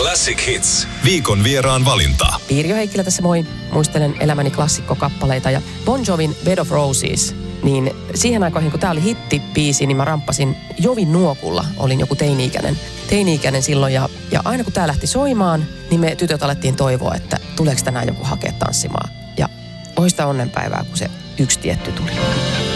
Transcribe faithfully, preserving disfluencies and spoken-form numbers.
Classic Hits. Viikon vieraan valinta. Pirjo Heikkilä tässä moi. Muistelen elämäni klassikkokappaleita ja Bon Jovin Bed of Roses. Niin siihen aikoihin, kun tää oli hittibiisi, niin mä ramppasin Jovin nuokulla. Olin joku teini-ikäinen, teini-ikäinen silloin ja, ja aina kun tää lähti soimaan, niin me tytöt alettiin toivoa, että tuleeko tänään joku hakea tanssimaan. Ja oista onnenpäivää, kun se yksi tietty tuli.